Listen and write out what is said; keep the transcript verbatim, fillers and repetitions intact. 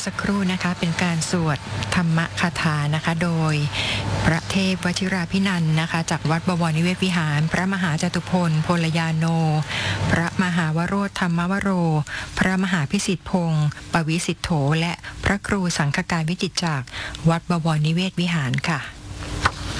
สักครู่นะคะเป็นการสวดธรรมคาถานะคะโดยพระเทพวชิราภินันท์นะคะจากวัดบวรนิเวศวิหารพระมหาจตุพลพลยาโนพระมหาวโรธธรรมวโรพระมหาพิสิทธิพงศ์ปวิสิทโธและพระครูสังฆการวิจิตรจากวัดบวรนิเวศวิหารค่ะ